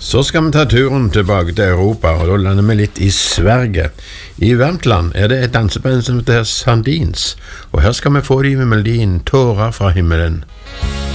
Så skal vi ta turen tilbake til Europa, og da lander vi litt i Sverige. I Värmland er det et danseband som heter Sandins, og her skal vi få de med melodien Tårer fra himmelen.